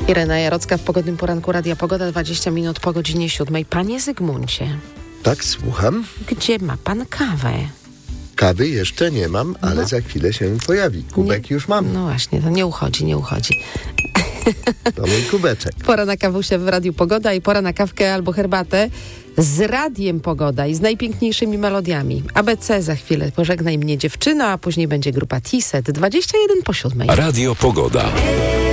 Irena Jarocka w Pogodnym Poranku Radia Pogoda, 20 minut po godzinie 7. Panie Zygmuncie, Tak, słucham. gdzie ma pan kawę? Kawy jeszcze nie mam, ale za chwilę się pojawi. Kubek już mam. No właśnie, to nie uchodzi. To mój kubeczek. Pora na kawusie w Radiu Pogoda i pora na kawkę albo herbatę z Radiem Pogoda i z najpiękniejszymi melodiami. ABC za chwilę. Pożegnaj mnie dziewczyno, a później będzie grupa T-Set. 21 po 7. Radio Pogoda.